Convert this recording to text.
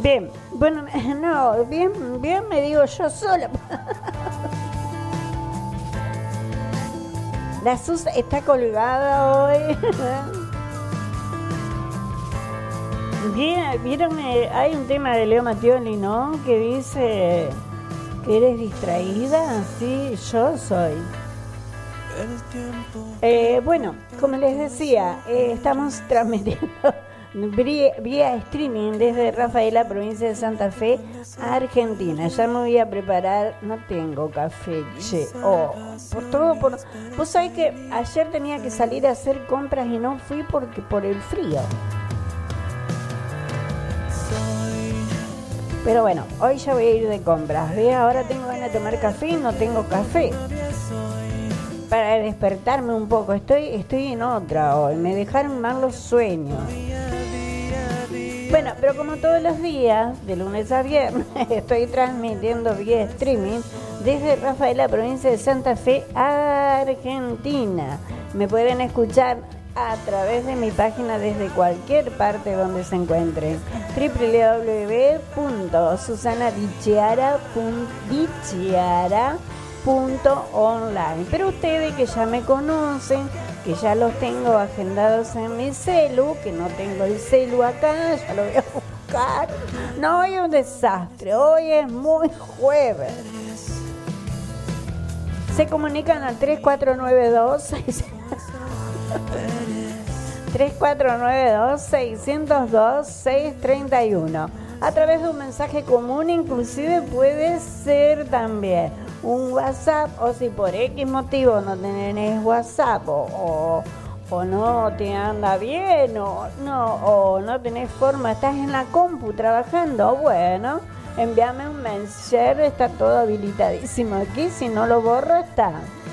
Bien, bueno, no, bien me digo yo sola. La Sus está colgada hoy. Bien, vieron, hay un tema de Leo Mattioli, ¿no? Que dice que eres distraída. Sí, yo soy. Bueno, como les decía, estamos transmitiendo vía streaming desde Rafaela, provincia de Santa Fe, a Argentina. Ya me voy a preparar, no tengo café, che. Vos sabés que ayer tenía que salir a hacer compras y no fui porque por el frío. Pero bueno, hoy ya voy a ir de compras. ¿Ves? Ahora tengo ganas de tomar café y no tengo café. Para despertarme un poco, estoy en otra hoy, me dejaron mal los sueños. Bueno, pero como todos los días, de lunes a viernes, estoy transmitiendo vía streaming desde Rafaela, provincia de Santa Fe, Argentina. Me pueden escuchar a través de mi página desde cualquier parte donde se encuentren. www.susana.dichiara.online. Pero ustedes que ya me conocen, que ya los tengo agendados en mi celu, que no tengo el celu acá, ya lo voy a buscar. No, hoy es un desastre, hoy es muy jueves. Se comunican al 3492-602-631 a través de un mensaje común, inclusive puede ser también un WhatsApp, o si por X motivo no tenés WhatsApp o no te anda bien o no tenés forma, estás en la compu trabajando, bueno, envíame un mensaje, está todo habilitadísimo aquí, si no lo borro está.